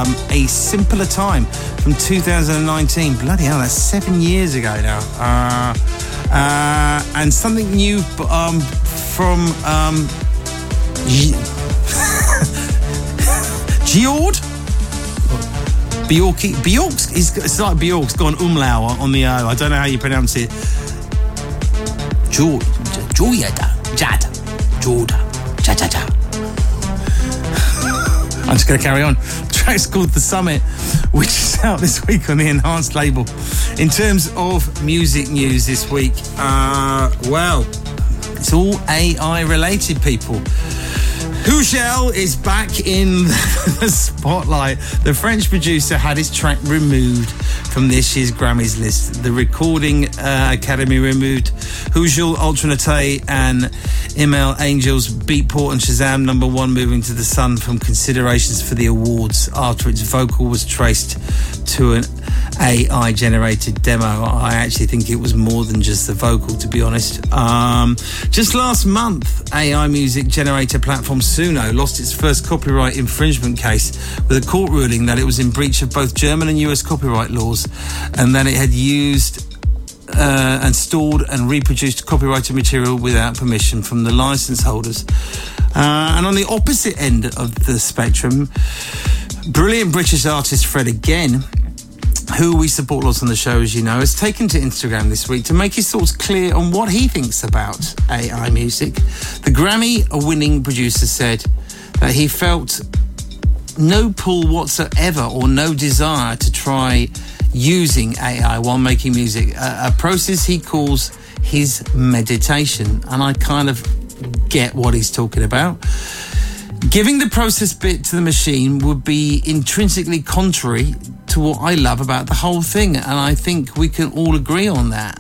A Simpler Time from 2019. Bloody hell, that's 7 years ago now. And something new from Geord? Bjork's, it's like Bjork's gone umlaut on the O. I don't know how you pronounce it. Jorda. I'm just going to carry on. The track's called The Summit, which is out this week on the Enhanced label. In terms of music news this week, well, it's all AI related, people. Hugel is back in the spotlight. The French producer had his track removed from this year's Grammys list. The Recording Academy removed Hugel, Ultranate and Email Angel's Beatport and Shazam #1 Moving to the Sun from considerations for the awards after its vocal was traced to an AI generated demo. I actually think it was more than just the vocal, to be honest. Just last month, AI music generator platform Suno lost its first copyright infringement case with a court ruling that it was in breach of both German and US copyright laws and that it had used and stored and reproduced copyrighted material without permission from the license holders. And on the opposite end of the spectrum, brilliant British artist Fred Again, who we support lots on the show, as you know, has taken to Instagram this week to make his thoughts clear on what he thinks about AI music. The Grammy-winning producer said that he felt no pull whatsoever or no desire to try using AI while making music, a process he calls his meditation. And I kind of get what he's talking about. Giving the process bit to the machine would be intrinsically contrary to what I love about the whole thing, and I think we can all agree on that.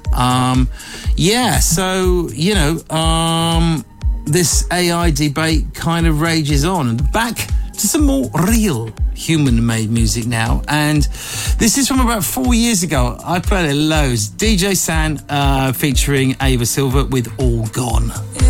This AI debate kind of rages on. Back to some more real human-made music now, and this is from about 4 years ago. I played it loads. DJ San featuring Ava Silva with All Gone.